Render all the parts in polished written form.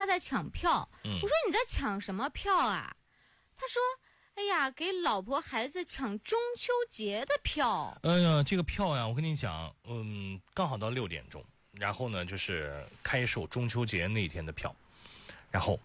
在抢票。我说你在抢什么票啊？他说哎呀，给老婆孩子抢中秋节的票。 哎呀，这个票呀，我跟你讲，刚好到6点钟，然后呢就是开售中秋节那天的票，然后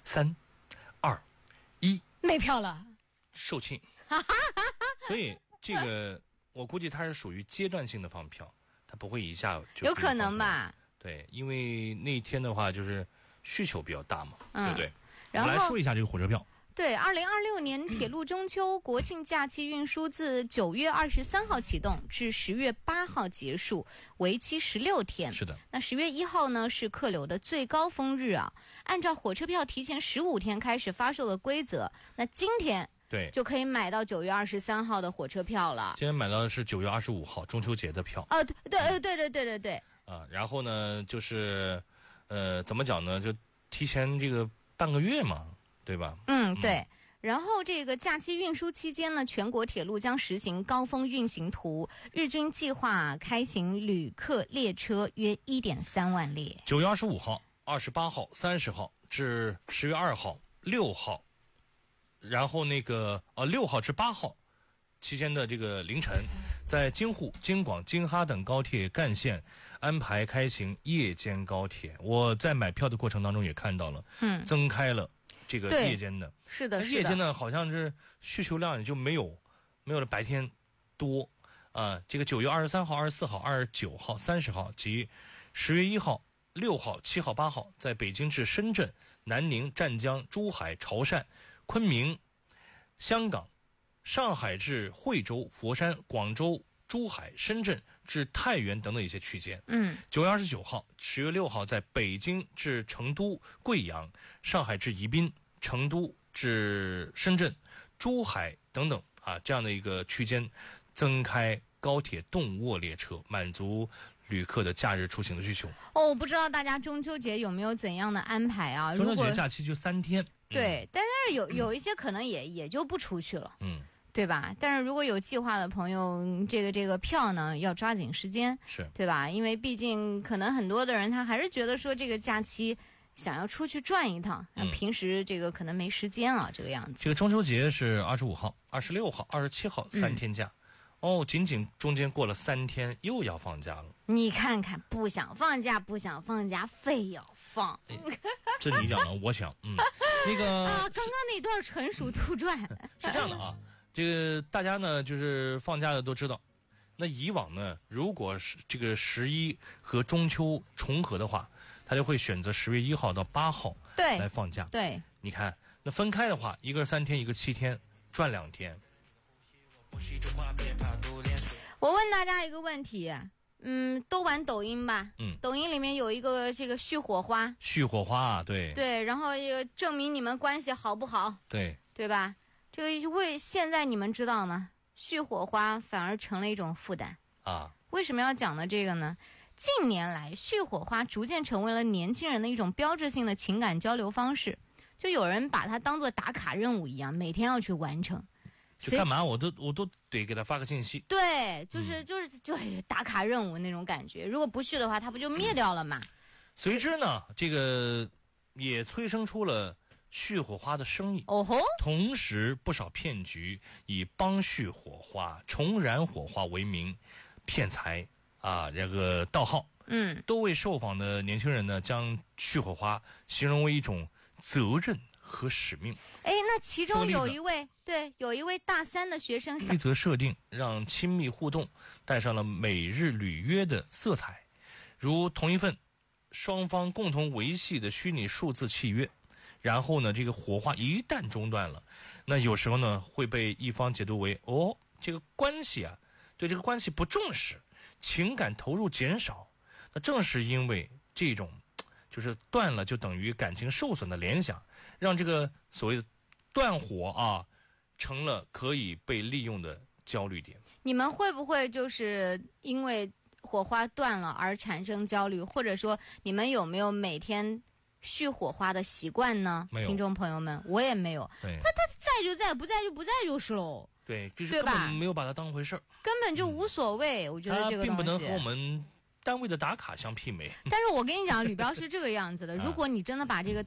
3、2、1， 没票了， 售罄。所以这个我估计它是属于阶段性的放票，它不会一下就有可能吧？ 对，因为那一天的话就是需求比较大嘛，对不对？ 然后我们来说一下这个火车票。 对，2026年铁路中秋国庆假期运输自9月23号启动，至10月8号结束，为期16天。 是的。 那10月1号呢是客流的最高峰日啊。按照火车票提前15天开始发售的规则，那今天对就可以买到9月23号的火车票了。 今天买到的是9月25号中秋节的票。 对。 然后呢，就是怎么讲呢？就提前这个半个月嘛。对吧？ 对。然后这个假期运输期间呢，全国铁路将实行高峰运行图，日均计划开行旅客列车约1.3万列。 9月25号、28号、30号至10月2号、6号，然后那个6号至8号期间的这个凌晨，在京沪、京广、京哈等高铁干线安排开行夜间高铁。我在买票的过程当中也看到了，增开了这个夜间的。 是的。 夜间呢好像是需求量也就没有了白天多啊。这个9月23号、24号、29号、30号及10月1号、6号、7号、8号，在北京至深圳、南宁、湛江、珠海、潮汕、昆明、香港、上海至惠州、佛山、广州、珠海、深圳至太原等等一些区间。9月29号、10月6号在北京至成都、贵阳、上海至宜宾、成都至深圳、珠海等等这样的一个区间增开高铁动卧列车，满足旅客的假日出行的需求。 我不知道大家中秋节有没有怎样的安排啊？ 中秋节假期就3天。 对，但是有一些可能也就不出去了。对吧？但是如果有计划的朋友，这个票呢要抓紧时间， 是对吧？因为毕竟可能很多的人他还是觉得说这个假期想要出去转一趟，平时这个可能没时间啊，这个样子。 这个中秋节是25号、26号、27号3天假。仅仅中间过了3天又要放假了。 你看看，不想放假，非要放。 这你讲了，我想，那个刚刚那段纯属杜撰。 是这样的啊，这个大家呢就是放假的都知道，那以往呢，如果是这个11和中秋重合的话，他就会选择10月1号到8号来放假。 对， 你看那分开的话，一个是3天，一个7天，赚2天。 我问大家一个问题，都玩抖音吧？抖音里面有一个这个续火花，对，然后证明你们关系好不好？对吧？这个现在你们知道吗？续火花反而成了一种负担啊！ 为什么要讲的这个呢？近年来，续火花逐渐成为了年轻人的一种标志性的情感交流方式，就有人把它当做打卡任务一样，每天要去完成。 就干嘛我都得给他发个信息。 对，就是打卡任务那种感觉。如果不续的话，它不就灭掉了吗？ 随之呢，这个也催生出了续火花的生意。同时不少骗局以帮续火花、重燃火花为名骗财这个盗号。都为受访的年轻人呢将续火花形容为一种责任和使命。 那其中有一位大3的学生， 规则设定让亲密互动带上了每日履约的色彩，如同一份双方共同维系的虚拟数字契约。然后呢，这个火花一旦中断了，那有时候呢会被一方解读为这个关系对这个关系不重视，情感投入减少。那正是因为这种就是断了就等于感情受损的联想，让这个所谓的断火成了可以被利用的焦虑点。 你们会不会就是因为火花断了而产生焦虑，或者说你们有没有每天续火花的习惯呢？ 没有， 听众朋友们，我也没有。 对， 他在就在，不在就不在就是喽。 对，就是根本没有把它当回事儿， 根本就无所谓。我觉得这个东西并不能和我们单位的打卡相媲美。 但是我跟你讲，吕彪是这个样子的，如果你真的把这个